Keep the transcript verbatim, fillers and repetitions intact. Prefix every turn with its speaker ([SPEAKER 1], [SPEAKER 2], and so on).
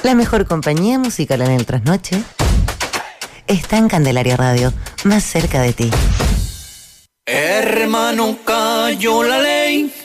[SPEAKER 1] La mejor compañía musical en el trasnoche está en Candelaria Radio, más cerca de ti.
[SPEAKER 2] Hermano, cayó la ley.